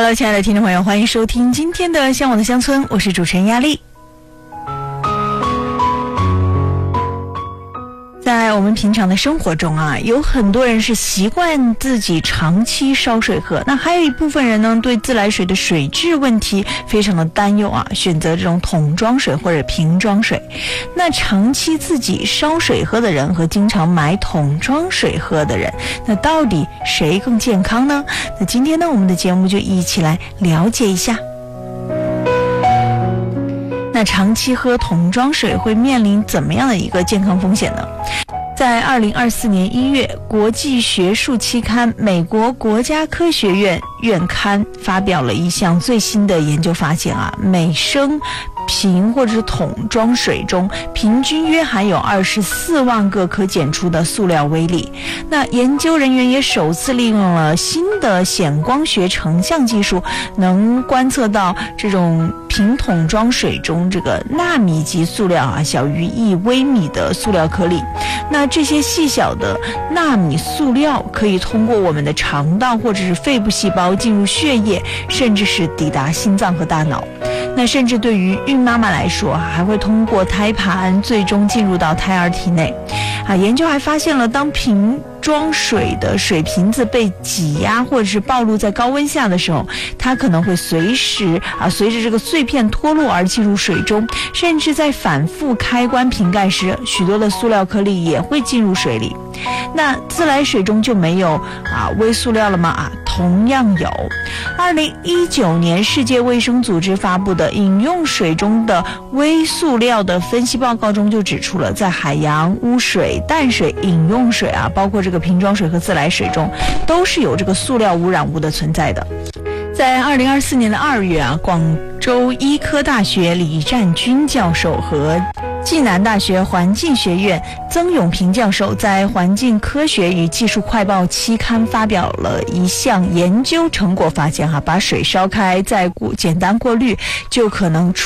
Hello， 亲爱的听众朋友，欢迎收听今天的《向往的乡村》，我是主持人亚丽。在我们平常的生活中啊，有很多人是习惯自己长期烧水喝，那还有一部分人呢，对自来水的水质问题非常的担忧啊，选择这种桶装水或者瓶装水。那长期自己烧水喝的人和经常买桶装水喝的人，那到底谁更健康呢？那今天呢，我们的节目就一起来了解一下。那长期喝桶装水会面临怎么样的一个健康风险呢？在2024年1月，国际学术期刊美国国家科学院院刊发表了一项最新的研究发现啊，每升瓶或者是桶装水中平均约含有24万个可检出的塑料微粒。那研究人员也首次利用了新的显光学成像技术，能观测到这种瓶桶装水中这个纳米级塑料啊，小于1微米的塑料颗粒。那这些细小的纳米塑料可以通过我们的肠道或者是肺部细胞进入血液，甚至是抵达心脏和大脑。那甚至对于孕妈妈来说，还会通过胎盘最终进入到胎儿体内。研究还发现了，当瓶装水的水瓶子被挤压或者是暴露在高温下的时候，它可能会随着这个碎片脱落而进入水中，甚至在反复开关瓶盖时，许多的塑料颗粒也会进入水里。那自来水中就没有微塑料了吗？同样有。2019年世界卫生组织发布的饮用水中的微塑料的分析报告中就指出了，在海洋、污水、淡水、饮用水包括这个瓶装水和自来水中，都是有这个塑料污染物的存在的。在2024年的2月广州医科大学李占军教授和暨南大学环境学院曾永平教授在《环境科学与技术快报》期刊发表了一项研究成果，发现把水烧开再简单过滤，就可能